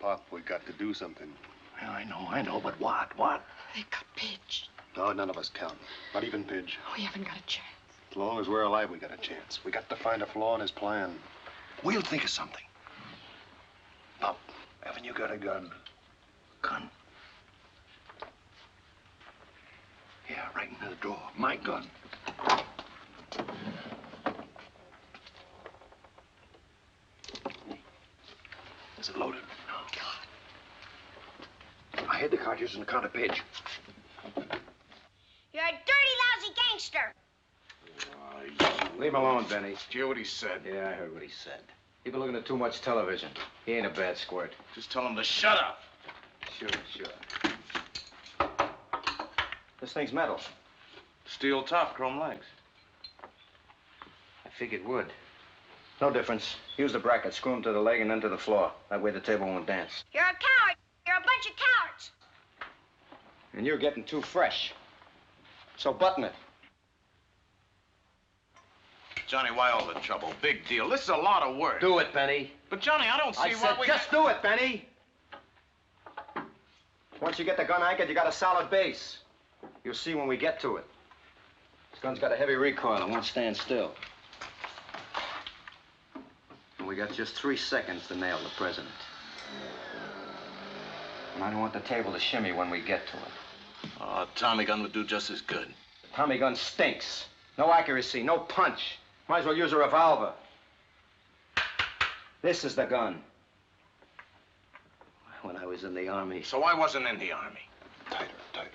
Pop, we got to do something. Yeah, I know, but what? What? They got Pidge. No, none of us count. Not even Pidge. We haven't got a chance. As long as we're alive, we got a chance. We got to find a flaw in his plan. We'll think of something. Pop, haven't you got a gun? Gun? Yeah, right into the drawer. My gun. Is it loaded? No. God. I hid the cartridge in the counter page. You're a dirty, lousy gangster. Leave him alone, Benny. Did you hear what he said? Yeah, I heard what he said. You've been looking at too much television. He ain't a bad squirt. Just tell him to shut up. Sure. This thing's metal. Steel top, chrome legs. I figured wood. No difference. Use the bracket, screw him to the leg and then to the floor. That way the table won't dance. You're a coward. You're a bunch of cowards. And you're getting too fresh. So button it. Johnny, why all the trouble? Big deal. This is a lot of work. Do it, Benny. But, Johnny, I don't see I said just do it, Benny. Once you get the gun anchored, you got a solid base. You'll see when we get to it. This gun's got a heavy recoil. It won't stand still. And we got just 3 seconds to nail the president. And I don't want the table to shimmy when we get to it. Oh, a Tommy gun would do just as good. The Tommy gun stinks. No accuracy, no punch. Might as well use a revolver. This is the gun. When I was in the Army. So I wasn't in the Army. Tighter.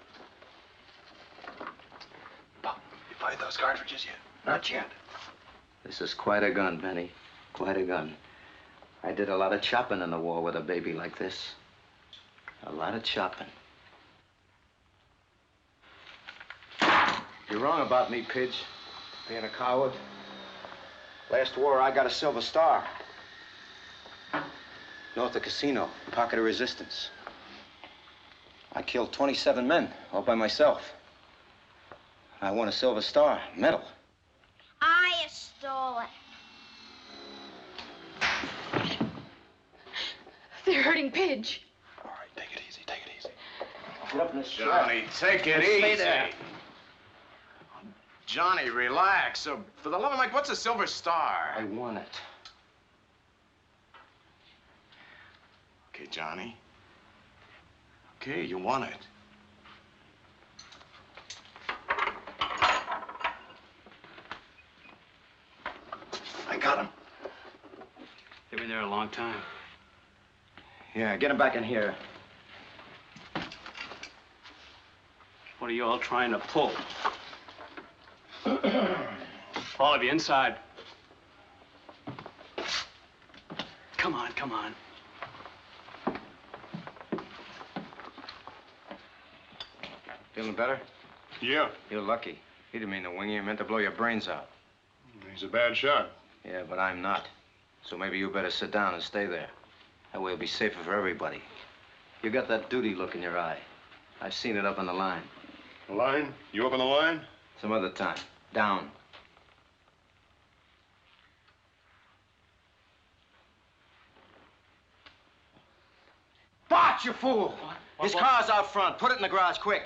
Pop, you find those cartridges yet? Not yet. This is quite a gun, Benny. Quite a gun. I did a lot of chopping in the war with a baby like this. A lot of chopping. You're wrong about me, Pidge. Being a coward. Last war, I got a Silver Star. North of Casino, pocket of resistance. I killed 27 men, all by myself. I won a Silver Star, medal. I stole it. They're hurting Pidge. All right, take it easy. Get up in this Johnny, take it Stay easy. there. Johnny, relax. For the love of Mike, what's a Silver Star? I won it. Okay, Johnny. Okay, you won it. I got him. They've been there a long time. Yeah, get him back in here. What are you all trying to pull? All of you inside. Come on. Feeling better? Yeah, You're lucky. He didn't mean to wing you. He meant to blow your brains out. he's a bad shot. Yeah, but I'm not. So maybe you better sit down and stay there. That way it'll be safer for everybody. You got that duty look in your eye. I've seen it up on the line. The line? You up on the line? Some other time. Down. Bart, you fool! His car's out front. Put it in the garage, quick.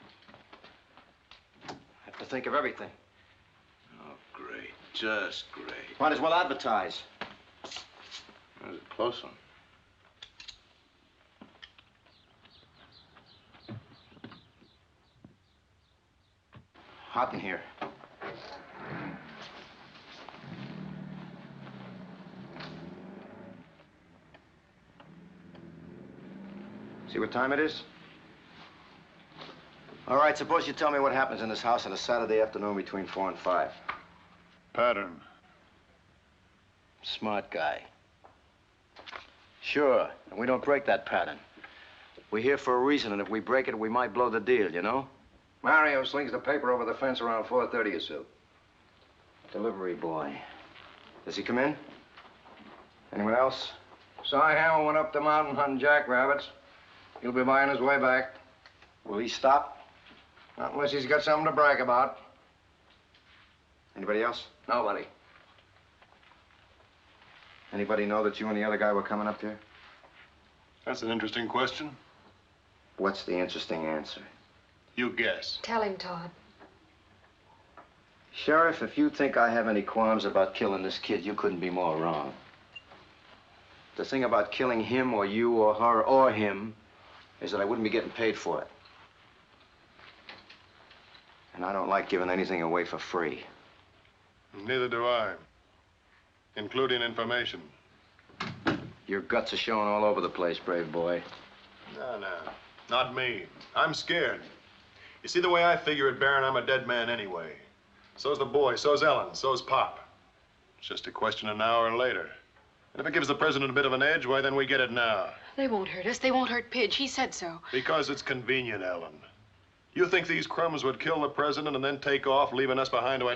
I have to think of everything. Oh, great. Just great. Might as well advertise. That was a close one. Hot in here. See what time it is? All right, suppose you tell me what happens in this house on a Saturday afternoon between 4 and 5. Pattern. Smart guy. Sure, and we don't break that pattern. We're here for a reason, and if we break it, we might blow the deal, you know? Mario slings the paper over the fence around 4:30 or so. Delivery boy. Does he come in? Anyone else? Cy Hamill went up the mountain hunting jackrabbits. He'll be buying his way back. Will he stop? Not unless he's got something to brag about. Anybody else? Nobody. Anybody know that you and the other guy were coming up here? That's an interesting question. What's the interesting answer? You guess. Tell him, Todd. Sheriff, if you think I have any qualms about killing this kid, you couldn't be more wrong. The thing about killing him or you or her or him is that I wouldn't be getting paid for it. And I don't like giving anything away for free. Neither do I. Including information. Your guts are showing all over the place, brave boy. No, no. Not me. I'm scared. You see, the way I figure it, Baron, I'm a dead man anyway. So's the boy, so's Ellen, so's Pop. It's just a question of an hour later. And if it gives the president a bit of an edge, why, then we get it now. They won't hurt us. They won't hurt Pidge. He said so. Because it's convenient, Ellen. You think these crumbs would kill the president and then take off, leaving us behind to